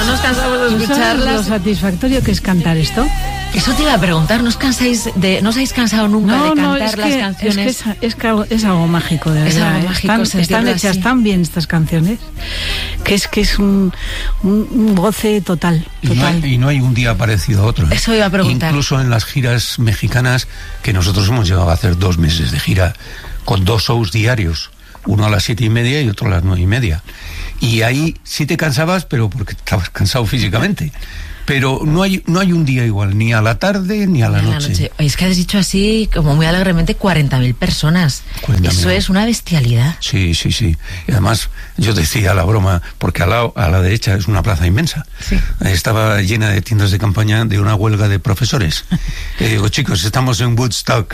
nos cansamos de escucharlas. Lo satisfactorio que es cantar esto. Eso te iba a preguntar, ¿no os habéis cansado nunca de cantar las canciones? Es algo mágico, de verdad. Algo mágico, están hechas así. tan bien estas canciones que es un goce total. Y no hay un día parecido a otro. Eso iba a preguntar. Incluso en las giras mexicanas, que nosotros hemos llegado a hacer 2 meses de gira con 2 shows diarios, uno a las 7:30 y otro a las 9:30. Y ahí sí te cansabas, pero porque estabas cansado físicamente. Pero no hay un día igual, ni a la tarde ni a la noche. Es que has dicho así, como muy alegremente, 40.000 personas. 40.000. Eso es una bestialidad. Sí. Y además, yo decía la broma, porque a la derecha es una plaza inmensa. Sí. Estaba llena de tiendas de campaña de una huelga de profesores. Y digo, chicos, estamos en Woodstock.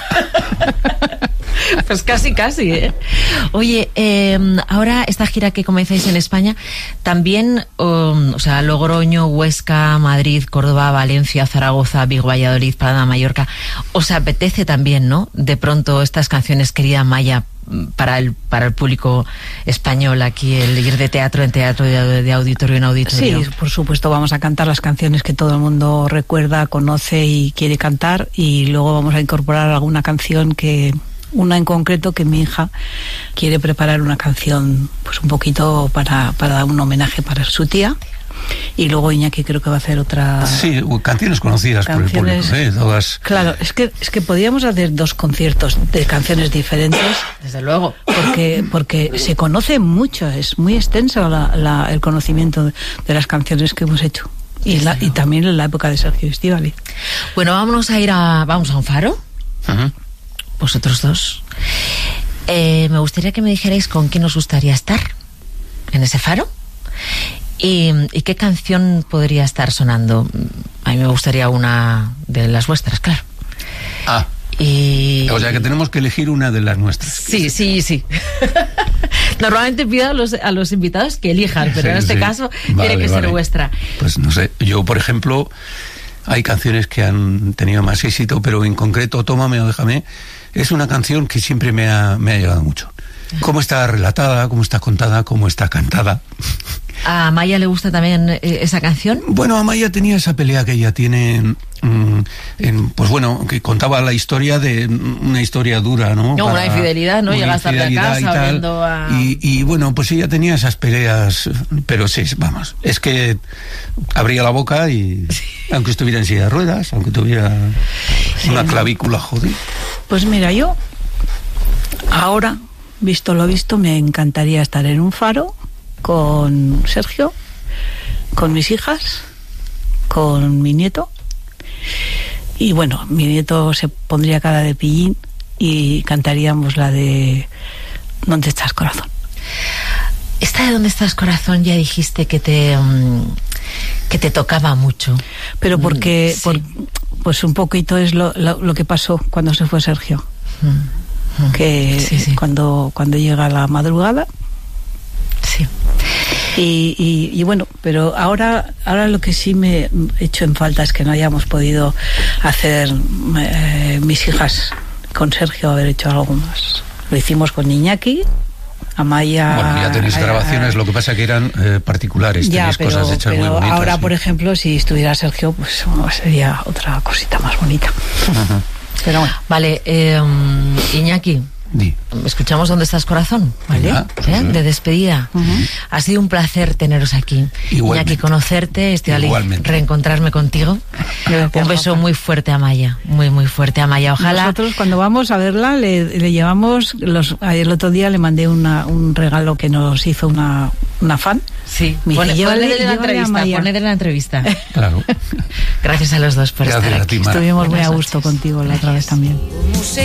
Pues casi, ¿eh? Oye, ahora esta gira que comenzáis en España, también, Logroño, Huesca, Madrid, Córdoba, Valencia, Zaragoza, Vigo, Valladolid, Palma, Mallorca, ¿os apetece también, no? De pronto estas canciones, querida Maya, para el público español aquí, el ir de teatro en teatro, de auditorio en auditorio. Sí, por supuesto, vamos a cantar las canciones que todo el mundo recuerda, conoce y quiere cantar, y luego vamos a incorporar alguna canción una en concreto que mi hija quiere preparar una canción pues un poquito para dar un homenaje para su tía, y luego Iñaki creo que va a hacer otra. Sí, canciones conocidas por el público, todas. Claro, es que podríamos hacer 2 conciertos de canciones diferentes. Desde luego. Porque se conoce mucho, es muy extenso el conocimiento de las canciones que hemos hecho. Y también en la época de Sergio Estíbaliz. Bueno, vamos a un faro. Uh-huh. Vosotros 2. Me gustaría que me dijerais con quién os gustaría estar en ese faro y qué canción podría estar sonando. A mí me gustaría una de las vuestras, claro. O sea que tenemos que elegir una de las nuestras. Sí. Normalmente pido a los invitados que elijan, pero en este caso tiene que ser vuestra. Pues no sé, yo por ejemplo, hay canciones que han tenido más éxito, pero en concreto Tómame o Déjame es una canción que siempre me ha llegado mucho. Cómo está relatada, cómo está contada, cómo está cantada. ¿A Maya le gusta también esa canción? Bueno, a Maya tenía esa pelea que ella tiene, que contaba la historia de una historia dura, ¿no? No, una infidelidad, ¿no? Llegas tarde a casa viendo a... Y bueno, pues ella tenía esas peleas, pero sí, vamos, es que abría la boca y aunque estuviera en silla de ruedas, aunque tuviera una clavícula jodida. Pues mira, yo ahora, visto lo visto, me encantaría estar en un faro con Sergio, con mis hijas, con mi nieto, y bueno, mi nieto se pondría cara de pillín y cantaríamos la de ¿Dónde estás, corazón? Esta de ¿Dónde estás, corazón? Ya dijiste que te tocaba mucho. Pero porque sí. Pues un poquito es lo que pasó cuando se fue Sergio. Que sí. Cuando llega la madrugada. Sí. Y bueno, pero ahora lo que sí me echo en falta es que no hayamos podido hacer mis hijas con Sergio, haber hecho algo más. Lo hicimos con Iñaki, Amaya. Bueno, ya tenéis grabaciones, lo que pasa que eran particulares, tenéis cosas hechas muy bonitas. Ahora, sí. por ejemplo, si estuviera Sergio, pues sería otra cosita más bonita. Uh-huh. Pero bueno. Vale, Iñaki. Escuchamos ¿Dónde estás, corazón? ¿Vale? De despedida. Uh-huh. Ha sido un placer teneros aquí. Igualmente. Iñaki, conocerte, reencontrarme contigo. Gracias, un beso Rafa. Muy fuerte a Maya, muy fuerte a Maya. Ojalá. Nosotros cuando vamos a verla le llevamos el otro día le mandé un regalo que nos hizo una fan. Sí, ponedle la entrevista. Claro. Gracias a los dos por estar aquí. Ti, estuvimos muy a gusto contigo la otra vez también.